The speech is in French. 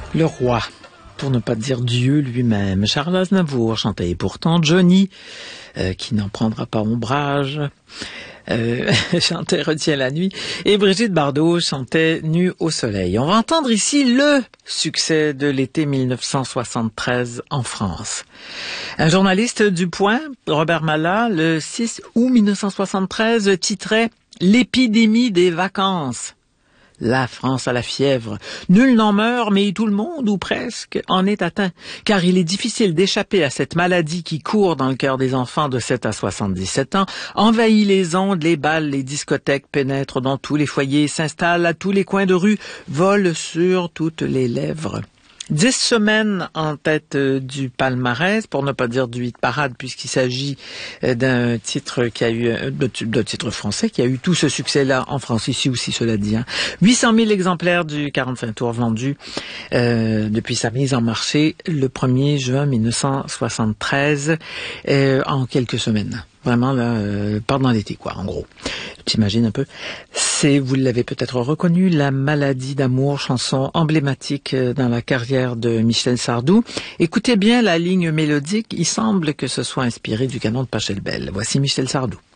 Le roi, pour ne pas dire Dieu lui-même. Charles Aznavour chantait pourtant Johnny, qui n'en prendra pas ombrage, chantait Retiens la nuit, et Brigitte Bardot chantait Nu au soleil. On va entendre ici le succès de l'été 1973 en France. Un journaliste du Point, Robert Mallat, le 6 août 1973, titrait « L'épidémie des vacances ». La France a la fièvre. Nul n'en meurt, mais tout le monde, ou presque, en est atteint. Car il est difficile d'échapper à cette maladie qui court dans le cœur des enfants de 7 à 77 ans, envahit les ondes, les bals, les discothèques, pénètre dans tous les foyers, s'installe à tous les coins de rue, vole sur toutes les lèvres. 10 semaines en tête du palmarès, pour ne pas dire du hit parade, puisqu'il s'agit d'un titre qui a eu, d'un titre français qui a eu tout ce succès-là en France, ici aussi, cela dit. 800 000 exemplaires du 45 tours vendus depuis sa mise en marché le 1er juin 1973, en quelques semaines. Vraiment, là, pendant l'été, quoi, en gros. T'imagines un peu. C'est, vous l'avez peut-être reconnu, La maladie d'amour, chanson emblématique dans la carrière de Michel Sardou. Écoutez bien la ligne mélodique, il semble que ce soit inspiré du canon de Pachelbel. Voici Michel Sardou.